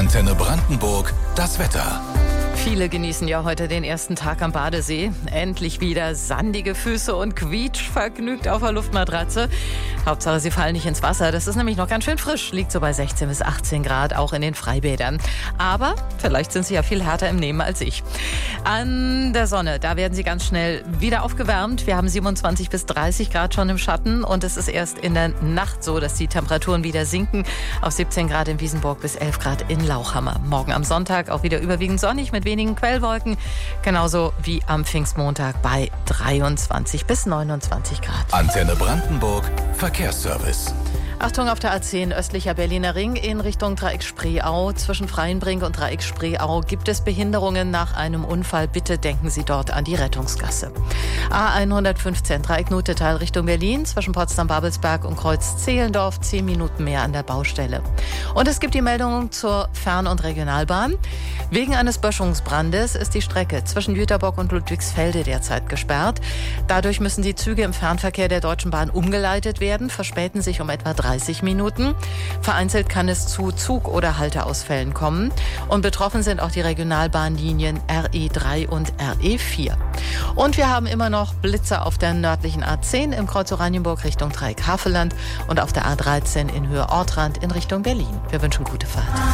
Antenne Brandenburg, das Wetter. Viele genießen ja heute den ersten Tag am Badesee. Endlich wieder sandige Füße und quietschvergnügt auf der Luftmatratze. Hauptsache, sie fallen nicht ins Wasser. Das ist nämlich noch ganz schön frisch. Liegt so bei 16 bis 18 Grad, auch in den Freibädern. Aber vielleicht sind sie ja viel härter im Nehmen als ich. An der Sonne, da werden sie ganz schnell wieder aufgewärmt. Wir haben 27 bis 30 Grad schon im Schatten. Und es ist erst in der Nacht so, dass die Temperaturen wieder sinken. Auf 17 Grad in Wiesenburg bis 11 Grad in Lauchhammer. Morgen am Sonntag auch wieder überwiegend sonnig mit wenigen Quellwolken, genauso wie am Pfingstmontag bei 23 bis 29 Grad. Antenne Brandenburg, Verkehrsservice. Achtung auf der A10 östlicher Berliner Ring in Richtung Dreieck Spreeau. Zwischen Freienbrink und Dreieck Spreeau gibt es Behinderungen nach einem Unfall. Bitte denken Sie dort an die Rettungsgasse. A115 Dreieck Nutetal Richtung Berlin. Zwischen Potsdam-Babelsberg und Kreuz Zehlendorf 10 Minuten mehr an der Baustelle. Und es gibt die Meldung zur Fern- und Regionalbahn. Wegen eines Böschungsbrandes ist die Strecke zwischen Jüterbock und Ludwigsfelde derzeit gesperrt. Dadurch müssen die Züge im Fernverkehr der Deutschen Bahn umgeleitet werden, verspäten sich um etwa 30 Minuten. Vereinzelt kann es zu Zug- oder Halteausfällen kommen. Und betroffen sind auch die Regionalbahnlinien RE3 und RE4. Und wir haben immer noch Blitze auf der nördlichen A10 im Kreuz Oranienburg Richtung Dreieck-Havelland und auf der A13 in Höhe Ortrand in Richtung Berlin. Wir wünschen gute Fahrt.